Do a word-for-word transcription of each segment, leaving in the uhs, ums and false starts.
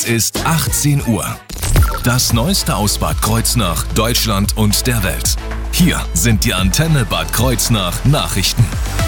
Es ist achtzehn Uhr. Das Neueste aus Bad Kreuznach, Deutschland und der Welt. Hier sind die Antenne Bad Kreuznach Nachrichten.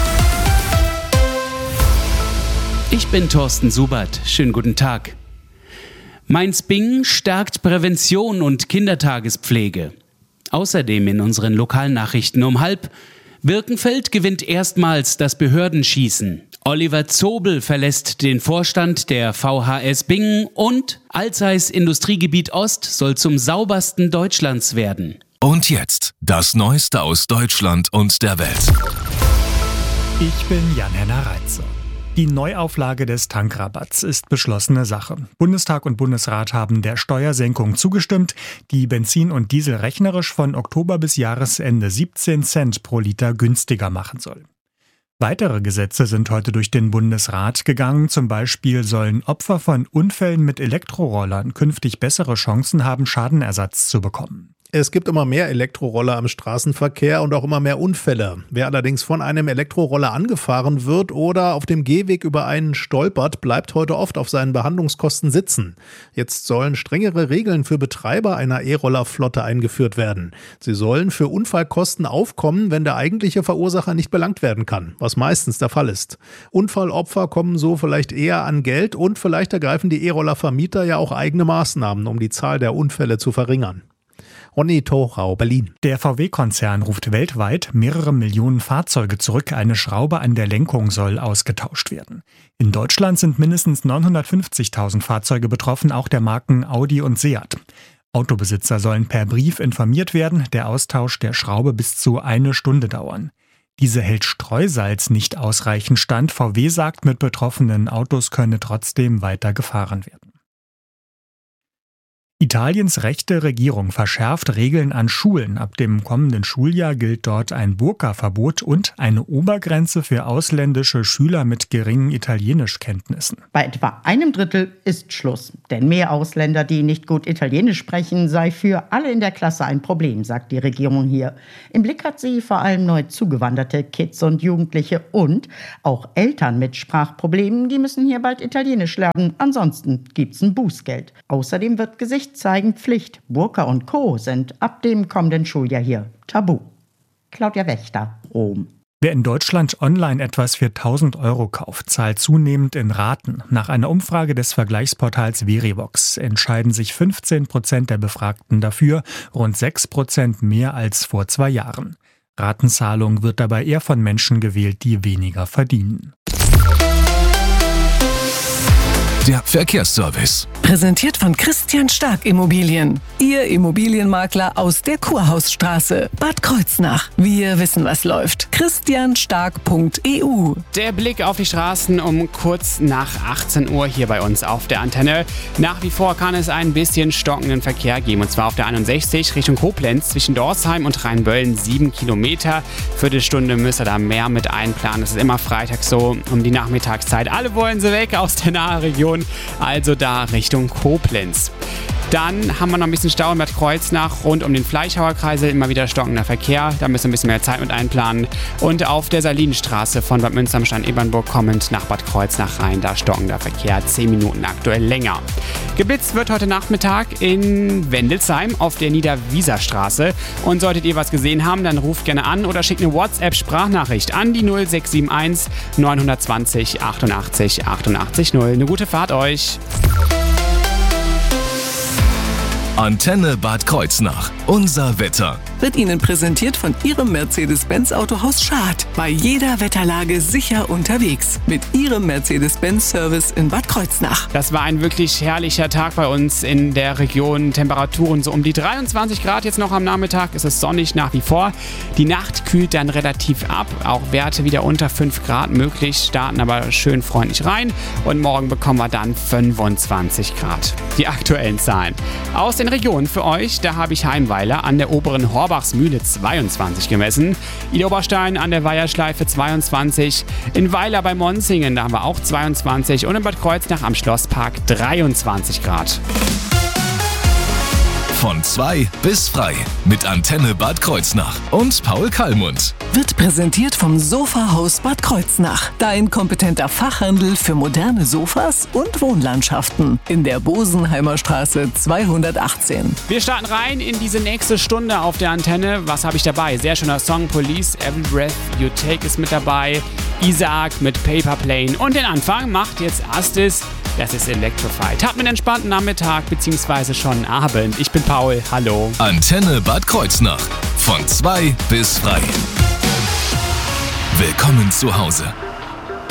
Ich bin Thorsten Subert. Schönen guten Tag. Mainz-Bingen stärkt Prävention und Kindertagespflege. Außerdem in unseren Lokalnachrichten um halb: Birkenfeld gewinnt erstmals das Behördenschießen. Oliver Zobel verlässt den Vorstand der V H S Bingen und Alzeis Industriegebiet Ost soll zum saubersten Deutschlands werden. Und jetzt das Neueste aus Deutschland und der Welt. Ich bin Jan-Henner Reitze. Die Neuauflage des Tankrabatts ist beschlossene Sache. Bundestag und Bundesrat haben der Steuersenkung zugestimmt, die Benzin und Diesel rechnerisch von Oktober bis Jahresende siebzehn Cent pro Liter günstiger machen soll. Weitere Gesetze sind heute durch den Bundesrat gegangen. Zum Beispiel sollen Opfer von Unfällen mit Elektrorollern künftig bessere Chancen haben, Schadenersatz zu bekommen. Es gibt immer mehr Elektroroller am Straßenverkehr und auch immer mehr Unfälle. Wer allerdings von einem Elektroroller angefahren wird oder auf dem Gehweg über einen stolpert, bleibt heute oft auf seinen Behandlungskosten sitzen. Jetzt sollen strengere Regeln für Betreiber einer E-Roller-Flotte eingeführt werden. Sie sollen für Unfallkosten aufkommen, wenn der eigentliche Verursacher nicht belangt werden kann, was meistens der Fall ist. Unfallopfer kommen so vielleicht eher an Geld und vielleicht ergreifen die E-Roller-Vermieter ja auch eigene Maßnahmen, um die Zahl der Unfälle zu verringern. Ronny Thorau, Berlin. Der V W-Konzern ruft weltweit mehrere Millionen Fahrzeuge zurück. Eine Schraube an der Lenkung soll ausgetauscht werden. In Deutschland sind mindestens neunhundertfünfzigtausend Fahrzeuge betroffen, auch der Marken Audi und Seat. Autobesitzer sollen per Brief informiert werden. Der Austausch der Schraube bis zu eine Stunde dauern. Diese hält Streusalz nicht ausreichend stand. V W sagt, mit betroffenen Autos könne trotzdem weiter gefahren werden. Italiens rechte Regierung verschärft Regeln an Schulen. Ab dem kommenden Schuljahr gilt dort ein Burka-Verbot und eine Obergrenze für ausländische Schüler mit geringen Italienischkenntnissen. Bei etwa einem Drittel ist Schluss. Denn mehr Ausländer, die nicht gut Italienisch sprechen, sei für alle in der Klasse ein Problem, sagt die Regierung hier. Im Blick hat sie vor allem neu zugewanderte Kids und Jugendliche und auch Eltern mit Sprachproblemen, die müssen hier bald Italienisch lernen. Ansonsten gibt's ein Bußgeld. Außerdem wird Gesicht zeigen Pflicht. Burka und Co. sind ab dem kommenden Schuljahr hier tabu. Claudia Wächter, Rom. Wer in Deutschland online etwas für tausend Euro kauft, zahlt zunehmend in Raten. Nach einer Umfrage des Vergleichsportals Verivox entscheiden sich fünfzehn Prozent der Befragten dafür, rund sechs Prozent mehr als vor zwei Jahren. Ratenzahlung wird dabei eher von Menschen gewählt, die weniger verdienen. Der Verkehrsservice. Präsentiert von Christian Stark Immobilien. Ihr Immobilienmakler aus der Kurhausstraße, Bad Kreuznach. Wir wissen, was läuft. christian stark punkt e u. Der Blick auf die Straßen um kurz nach achtzehn Uhr hier bei uns auf der Antenne. Nach wie vor kann es ein bisschen stockenden Verkehr geben. Und zwar auf der einundsechzig Richtung Koblenz zwischen Dorsheim und Rheinböllen sieben Kilometer. Viertelstunde müsst ihr da mehr mit einplanen. Das ist immer Freitag so um die Nachmittagszeit. Alle wollen sie weg aus der nahen Region. Also da Richtung Koblenz. Dann haben wir noch ein bisschen Stau in Bad Kreuznach rund um den Fleischhauer Kreisel, immer wieder stockender Verkehr, da müssen wir ein bisschen mehr Zeit mit einplanen. Und auf der Salinenstraße von Bad Münster am Stand Ebernburg kommend nach Bad Kreuznach rein, da stockender Verkehr, zehn Minuten aktuell länger. Geblitzt wird heute Nachmittag in Wendelsheim auf der Niederwieserstraße. Und solltet ihr was gesehen haben, dann ruft gerne an oder schickt eine WhatsApp-Sprachnachricht an die null sechs sieben eins neun zwei null achtundachtzig achtundachtzig null. Eine gute Fahrt euch! Antenne Bad Kreuznach. Unser Wetter. Wird Ihnen präsentiert von Ihrem Mercedes-Benz Autohaus Schad. Bei jeder Wetterlage sicher unterwegs. Mit Ihrem Mercedes-Benz-Service in Bad Kreuznach. Das war ein wirklich herrlicher Tag bei uns in der Region. Temperaturen so um die dreiundzwanzig Grad jetzt noch am Nachmittag. Es ist sonnig nach wie vor. Die Nacht kühlt dann relativ ab. Auch Werte wieder unter fünf Grad möglich. Starten aber schön freundlich rein. Und morgen bekommen wir dann fünfundzwanzig Grad. Die aktuellen Zahlen. Aus den Regionen für euch, da habe ich Heimweiler an der oberen Horbachsmühle zweiundzwanzig gemessen. Idar-Oberstein an der Weiherschleife zweiundzwanzig. In Weiler bei Monsingen, da haben wir auch zweiundzwanzig. Und in Bad Kreuznach am Schlosspark dreiundzwanzig Grad. Von zwei bis frei mit Antenne Bad Kreuznach und Paul Kallmund. wird präsentiert vom Sofahaus Bad Kreuznach. Dein kompetenter Fachhandel für moderne Sofas und Wohnlandschaften in der Bosenheimer Straße zweihundertachtzehn. Wir starten rein in diese nächste Stunde auf der Antenne. Was habe ich dabei? Sehr schöner Song, Police, Every Breath You Take ist mit dabei. Isaac mit Paper Plane. Und den Anfang macht jetzt Astis. Das ist Electrified. Habt einen entspannten Nachmittag bzw. schon Abend. Ich bin Paul. Hallo. Antenne Bad Kreuznach. Von zwei bis drei. Willkommen zu Hause.